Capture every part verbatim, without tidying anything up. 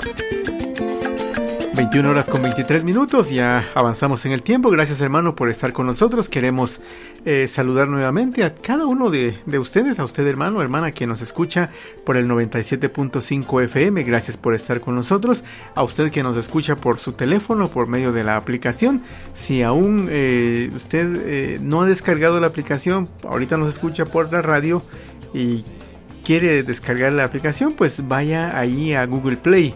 veintiuna horas con veintitrés minutos, ya avanzamos en el tiempo. Gracias, hermano, por estar con nosotros. Queremos eh, saludar nuevamente a cada uno de, de ustedes, a usted, hermano, hermana, que nos escucha por el noventa y siete punto cinco F M. Gracias por estar con nosotros. A usted que nos escucha por su teléfono, por medio de la aplicación. Si aún eh, usted eh, no ha descargado la aplicación, ahorita nos escucha por la radio y quiere descargar la aplicación, pues vaya ahí a Google Play.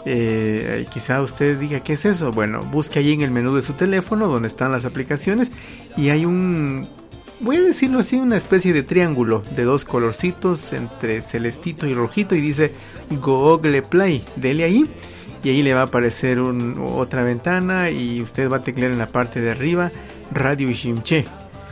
Eh, quizá usted diga, ¿qué es eso? Bueno, busque ahí en el menú de su teléfono donde están las aplicaciones y hay un, voy a decirlo así, una especie de triángulo de dos colorcitos entre celestito y rojito y dice Google Play. Dele ahí y ahí le va a aparecer un, otra ventana y usted va a teclear en la parte de arriba Radio Ishimché.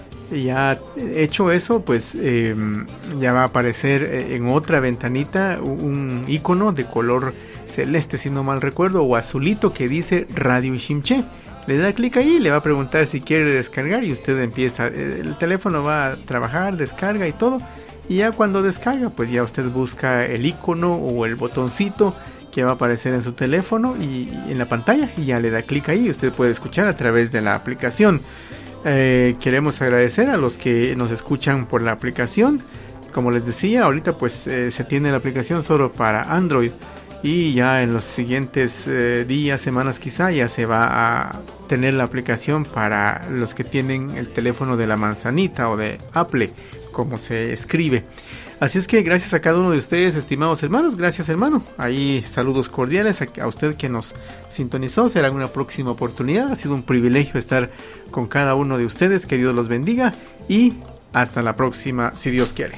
Ya hecho eso, pues eh, ya va a aparecer en otra ventanita un icono de color celeste, si no mal recuerdo, o azulito que dice Radio Ishimché. Le da clic ahí y le va a preguntar si quiere descargar y usted empieza, el teléfono va a trabajar, descarga y todo, y ya cuando descarga, pues ya usted busca el icono o el botoncito que va a aparecer en su teléfono y, y en la pantalla y ya le da clic ahí y usted puede escuchar a través de la aplicación. Eh, queremos agradecer a los que nos escuchan por la aplicación. Como les decía, ahorita pues eh, se tiene la aplicación solo para Android y ya en los siguientes eh, días, semanas quizá, ya se va a tener la aplicación para los que tienen el teléfono de la manzanita o de Apple, como se escribe. Así es que gracias a cada uno de ustedes, estimados hermanos. Gracias, hermano. Ahí saludos cordiales a, a usted que nos sintonizó. Será una próxima oportunidad. Ha sido un privilegio estar con cada uno de ustedes. Que Dios los bendiga y hasta la próxima, si Dios quiere.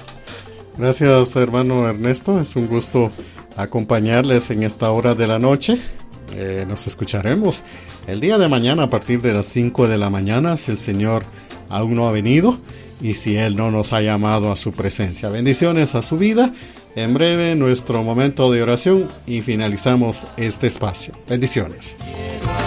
Gracias, hermano Ernesto. Es un gusto acompañarles en esta hora de la noche. Eh, nos escucharemos el día de mañana a partir de las cinco de la mañana, si el Señor aún no ha venido y si Él no nos ha llamado a su presencia. Bendiciones a su vida. En breve nuestro momento de oración y finalizamos este espacio. Bendiciones.